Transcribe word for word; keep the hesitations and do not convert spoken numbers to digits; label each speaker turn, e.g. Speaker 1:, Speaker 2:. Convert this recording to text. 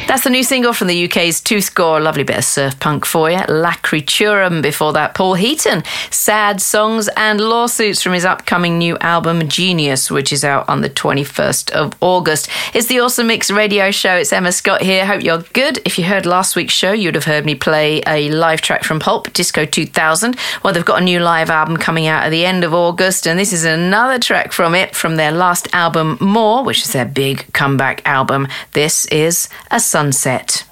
Speaker 1: That's the new single from the U K's Tooth Gore. Lovely bit of surf punk for you. Lacriturum. Before that, Paul Heaton. Sad Songs and Lawsuits from his upcoming new album, Genius, which is out on the twenty-first of August. It's the Awesome Mix radio show. It's Emma Scott here. Hope you're good. If you heard last week's show, you'd have heard me play a live track from Pulp, Disco two thousand. Well, they've got a new live album coming out at the end of August, and this is another track from it, from their last album, More, which is their big comeback album. This is A Sunset.